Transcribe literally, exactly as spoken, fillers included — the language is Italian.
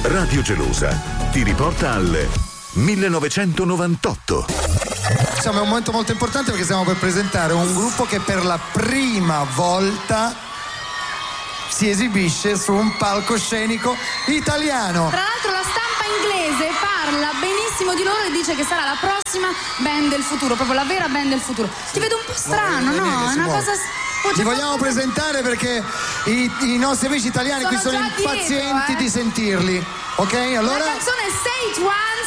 Radio Gelosa ti riporta al millenovecentonovantotto. Insomma, è un momento molto importante perché stiamo per presentare un gruppo che per la prima volta si esibisce su un palcoscenico italiano. Tra l'altro la stampa inglese parla benissimo di loro e dice che sarà la prossima band del futuro, proprio la vera band del futuro. Ti vedo un po' strano, no? no? È una cosa... Li vogliamo presentare perché i, i nostri amici italiani sono qui sono impazienti dietro, eh? di sentirli. Ok? Allora... La canzone Say It Once